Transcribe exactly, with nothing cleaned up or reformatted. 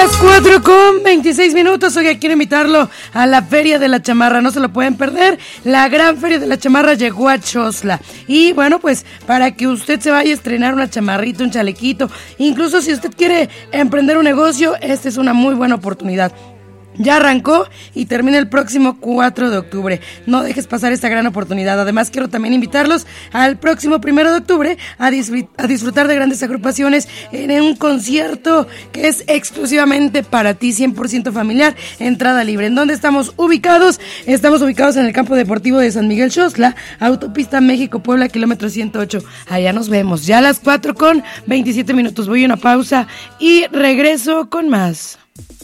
las cuatro con veintiséis minutos. Oiga, quiero invitarlo a la Feria de la Chamarra, no se lo pueden perder. La gran Feria de la Chamarra llegó a Xostla. Y bueno, pues para que usted se vaya a estrenar una chamarrita, un chalequito, incluso si usted quiere emprender un negocio, esta es una muy buena oportunidad. Ya arrancó y termina el próximo cuatro de octubre. No dejes pasar esta gran oportunidad. Además, quiero también invitarlos al próximo primero de octubre a, disfr- a disfrutar de grandes agrupaciones en un concierto que es exclusivamente para ti, cien por ciento familiar, entrada libre. ¿En dónde estamos ubicados? Estamos ubicados en el campo deportivo de San Miguel Xostla, autopista México-Puebla, kilómetro ciento ocho. Allá nos vemos. Ya a las cuatro con veintisiete minutos. Voy a una pausa y regreso con más.